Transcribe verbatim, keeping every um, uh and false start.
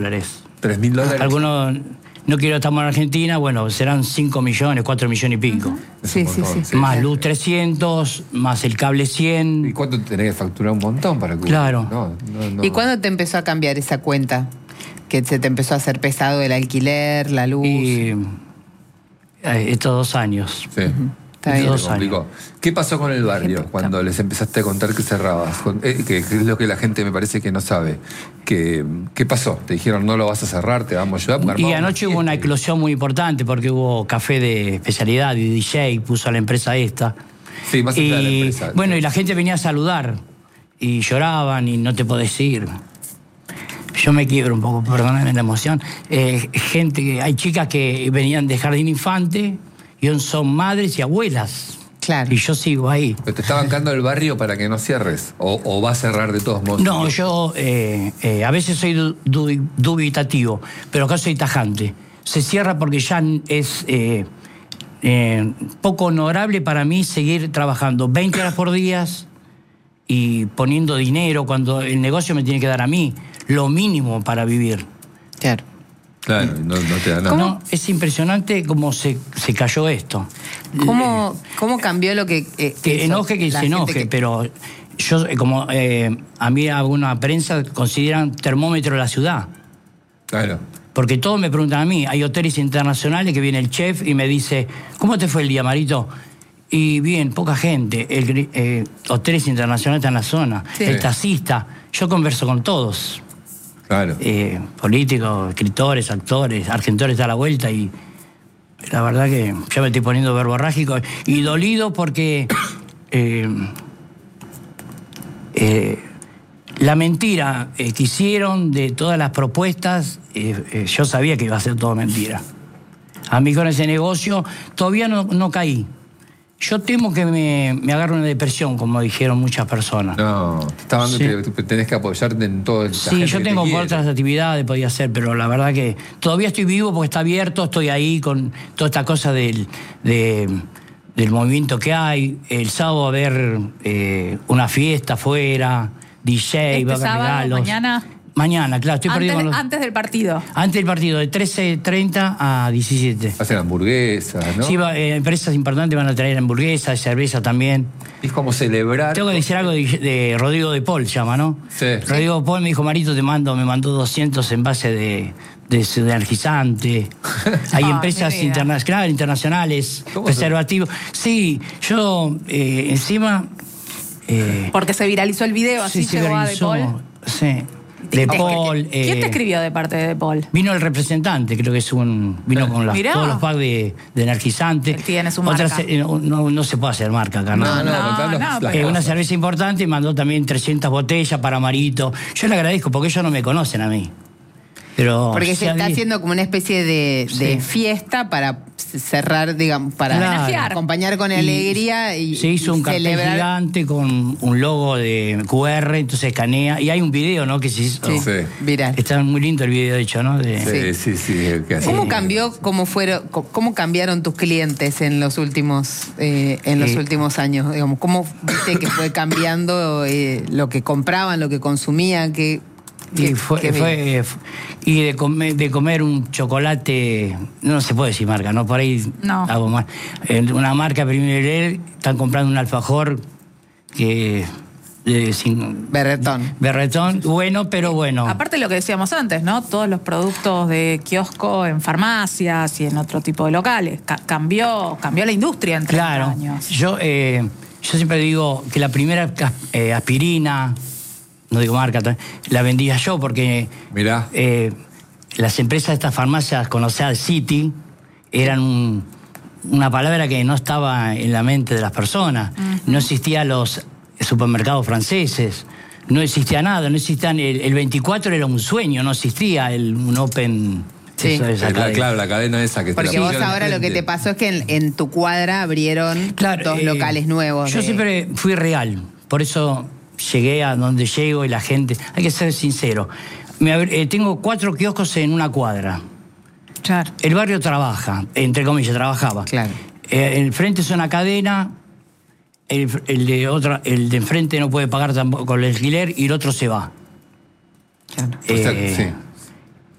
dólares. ¿Tres mil dólares? Algunos, no quiero estar en Argentina, bueno, serán cinco millones, cuatro millones y pico. Uh-huh. Sí, sí, sí, sí. Más luz trescientos, más el cable cien. ¿Y cuánto tenés que facturar? Un montón para cubrir. Claro. No, no, no. ¿Y cuándo te empezó a cambiar esa cuenta? Que se te empezó a hacer pesado el alquiler, la luz. Y eh, estos dos años. Sí. Uh-huh. Está bien. Dos Se complicó. años. ¿Qué pasó con el barrio Gente, cuando está... les empezaste a contar que cerrabas? Eh, que, que es lo que la gente me parece que no sabe. Que, ¿Qué pasó? Te dijeron no lo vas a cerrar, te vamos a ayudar. Y anoche hubo una eclosión muy importante porque hubo café de especialidad y D J, puso a la empresa esta. Sí, más allá y, de la empresa. Bueno, y la gente venía a saludar y lloraban y no te podés ir. Yo me quiebro un poco, perdóname la emoción. Eh, gente, hay chicas que venían de jardín infante y son madres y abuelas. Claro. Y yo sigo ahí. ¿Pero te está bancando el barrio para que no cierres? ¿O, o va a cerrar de todos modos? No, yo eh, eh, a veces soy du du dubitativo, pero acá soy tajante. Se cierra porque ya es eh, eh, poco honorable para mí seguir trabajando veinte horas por día y poniendo dinero cuando el negocio me tiene que dar a mí lo mínimo para vivir. Claro. Claro, no, no te da nada. No, es impresionante cómo se, se cayó esto. ¿Cómo, cómo cambió lo que... Eh, Que eso, enoje que se enoje, que... pero yo, como eh, a mí alguna prensa consideran termómetro de la ciudad. Claro. Porque todos me preguntan a mí, hay hoteles internacionales que viene el chef y me dice, ¿cómo te fue el día, Marito? Y bien, poca gente. El, eh, hoteles internacionales están en la zona. Sí. El taxista, yo converso con todos. Claro. Eh, políticos, escritores, actores, Argentores está a la vuelta y la verdad que ya me estoy poniendo verborrágico y dolido porque eh, eh, la mentira eh, que hicieron de todas las propuestas, eh, eh, yo sabía que iba a ser todo mentira. A mí con ese negocio todavía no, no caí. Yo temo que me, me agarre una depresión, como dijeron muchas personas. No, estaban Sí. que tenés que apoyarte en todo el Sí, yo tengo otras actividades, podía hacer, pero la verdad que todavía estoy vivo porque está abierto, estoy ahí con toda esta cosa del, de, del movimiento que hay. El sábado va a haber eh, una fiesta afuera, D J, Este va a haber sábado, regalos. mañana. Mañana, claro, estoy Antes, perdido con los... antes del partido. Antes del partido, de trece treinta a diecisiete. Hacen hamburguesas, ¿no? Sí, va, eh, empresas importantes van a traer hamburguesas, cerveza también. Es como celebrar. Tengo que decir algo de, de Rodrigo de Paul, se llama, ¿no? Sí. Rodrigo de Paul me dijo, Marito, te mando, me mandó doscientos envases de, de, de energizante. Hay Ah, empresas mi vida. internacionales, internacionales, ¿Cómo preservativos. Sí, yo eh, encima... Eh, Porque se viralizó el video, así sí, se llegó a De viralizó, Paul. Sí, De ¿Quién- Paul... ¿Quién eh, te escribió de parte de De Paul? Vino el representante, creo que es un... Vino con las, Mirá. todos los packs de, de energizante. Tiene su Otras, marca. eh, no, no, no se puede hacer marca acá, ¿no? No, no, No, contanos no, las pero- Eh, una cosas. cerveza importante y mandó también trescientas botellas para Marito. Yo le agradezco porque ellos no me conocen a mí. Pero Porque se ya está di- haciendo como una especie de, de Sí. fiesta para cerrar, digamos, para Claro. acompañar con alegría y, se hizo y un cartel celebrar. gigante con un logo de Q R, entonces escanea. Y hay un video, ¿no? Que se hizo. Sí, Sí. viral. Está muy lindo el video, de hecho, ¿no? De- Sí, sí, sí. que así- ¿Cómo cambió, cómo fueron, co- cómo cambiaron tus clientes en los últimos, eh, en los Eh, últimos años? Digamos, ¿cómo viste que fue cambiando eh, lo que compraban, lo que consumían? Que, Y, fue, fue- y de, comer, de comer un chocolate, no se puede decir marca, ¿no? Por ahí No. hago más. Eh, una marca Premier, están comprando un alfajor que de sin, Berretón. berretón, bueno, pero bueno. Aparte de lo que decíamos antes, ¿no? Todos los productos de kiosco en farmacias y en otro tipo de locales. Ca- cambió, cambió la industria en treinta Claro, años. yo, eh, yo siempre digo que la primera eh, aspirina, no digo marca, la vendía yo porque Mirá. eh, las empresas de estas farmacias conocidas City eran un- una palabra que no estaba en la mente de las personas. No existían los supermercados franceses, no existía nada, no existían, el, el veinticuatro era un sueño, no existía el, un open... Sí. eso, esa La- cadena. claro, la cadena esa que te Porque la vos pusieron ahora lo que enfrente. te pasó es que en, en tu cuadra abrieron Claro, dos eh, locales nuevos. Yo de- siempre fui real, por eso llegué a donde llego y la gente... Hay que ser sincero. Me abr- eh, tengo cuatro kioscos en una cuadra. Claro. El barrio trabaja, entre comillas, trabajaba. Claro. Eh, el frente es una cadena, el, el de otra, el de enfrente no puede pagar tampoco el alquiler y el otro se va. Claro. O sea, Eh, sí.